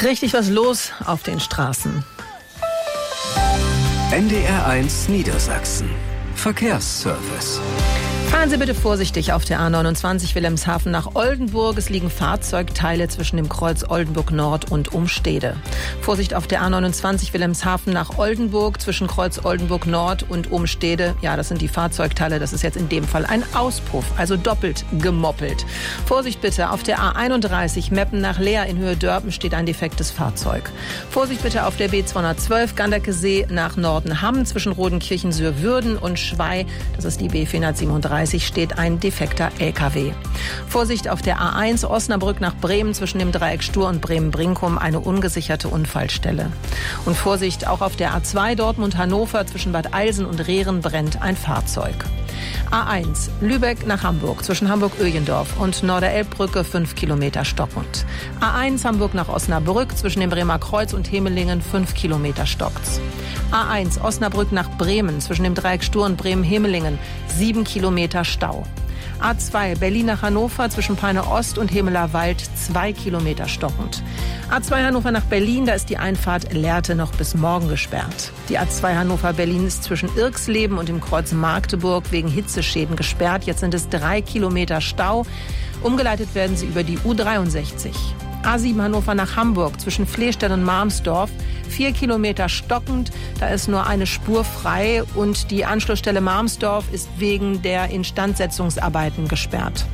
Richtig was los auf den Straßen. NDR1 Niedersachsen. Verkehrsservice. Fahren Sie bitte vorsichtig auf der A29 Wilhelmshaven nach Oldenburg. Es liegen Fahrzeugteile zwischen dem Kreuz Oldenburg Nord und Umstede. Vorsicht auf der A29 Wilhelmshaven nach Oldenburg zwischen Kreuz Oldenburg Nord und Umstede. Ja, das sind die Fahrzeugteile. Das ist jetzt in dem Fall ein Auspuff, also doppelt gemoppelt. Vorsicht bitte, auf der A31 Meppen nach Leer in Höhe Dörpen steht ein defektes Fahrzeug. Vorsicht bitte auf der B212 Ganderkesee nach Nordenham zwischen Rodenkirchen, Sürwürden und Schwei. Das ist die B437. Steht ein defekter LKW. Vorsicht auf der A1 Osnabrück nach Bremen zwischen dem Dreieck Stur und Bremen-Brinkum eine ungesicherte Unfallstelle. Und Vorsicht auch auf der A2 Dortmund-Hannover zwischen Bad Eilsen und Rehren brennt ein Fahrzeug. A1 Lübeck nach Hamburg zwischen Hamburg-Öjendorf und Norderelbbrücke 5 Kilometer stockend. A1 Hamburg nach Osnabrück zwischen dem Bremer Kreuz und Hemelingen 5 Kilometer stockt's. A1 Osnabrück nach Bremen zwischen dem Dreieck Stur und Bremen-Hemelingen 7 Kilometer Stau. A2 Berlin nach Hannover zwischen Peine Ost und Hemeler Wald 2 Kilometer stockend. A2 Hannover nach Berlin, da ist die Einfahrt Lehrte noch bis morgen gesperrt. Die A2 Hannover-Berlin ist zwischen Irxleben und dem Kreuz Magdeburg wegen Hitzeschäden gesperrt. Jetzt sind es 3 Kilometer Stau. Umgeleitet werden sie über die U63. A7 Hannover nach Hamburg zwischen Flehstedt und Marmsdorf 4 Kilometer stockend. Da ist nur eine Spur frei und die Anschlussstelle Marmsdorf ist wegen der Instandsetzungsarbeiten gesperrt.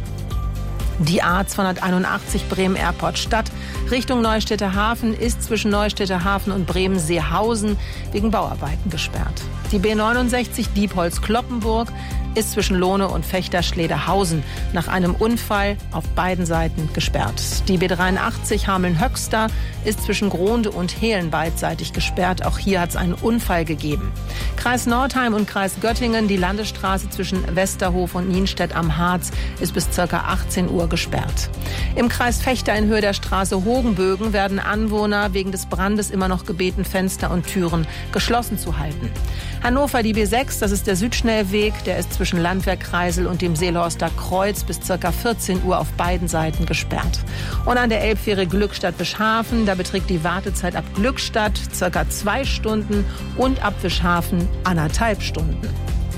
Die A281 Bremen-Airport Stadt Richtung Neustädter Hafen ist zwischen Neustädter Hafen und Bremen-Seehausen wegen Bauarbeiten gesperrt. Die B69 Diepholz-Kloppenburg ist zwischen Lohne und Fechter-Schledehausen nach einem Unfall auf beiden Seiten gesperrt. Die B83 Hameln-Höxter ist zwischen Gronde und Hehlen beidseitig gesperrt. Auch hier hat es einen Unfall gegeben. Kreis Nordheim und Kreis Göttingen, die Landesstraße zwischen Westerhof und Nienstedt am Harz ist bis ca. 18 Uhr gesperrt. Im Kreis Fechter in Höhe der Straße Hogenbögen werden Anwohner wegen des Brandes immer noch gebeten, Fenster und Türen geschlossen zu halten. Hannover, die B6, das ist der Südschnellweg, der ist zwischen Landwehrkreisel und dem Seelhorster Kreuz bis ca. 14 Uhr auf beiden Seiten gesperrt. Und an der Elbfähre Glückstadt-Bischhafen, da beträgt die Wartezeit ab Glückstadt ca. 2 Stunden und ab Bischhafen 1,5 Stunden.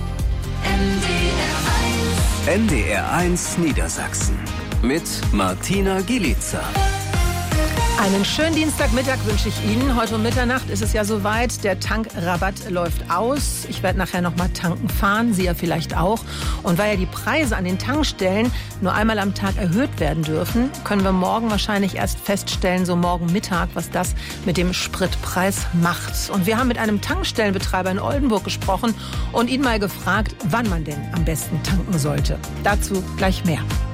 NDR1 Niedersachsen mit Martina Gielica. Einen schönen Dienstagmittag wünsche ich Ihnen. Heute um Mitternacht ist es ja soweit. Der Tankrabatt läuft aus. Ich werde nachher noch mal tanken fahren, Sie ja vielleicht auch. Und weil ja die Preise an den Tankstellen nur einmal am Tag erhöht werden dürfen, können wir morgen wahrscheinlich erst feststellen, so morgen Mittag, was das mit dem Spritpreis macht. Und wir haben mit einem Tankstellenbetreiber in Oldenburg gesprochen und ihn mal gefragt, wann man denn am besten tanken sollte. Dazu gleich mehr.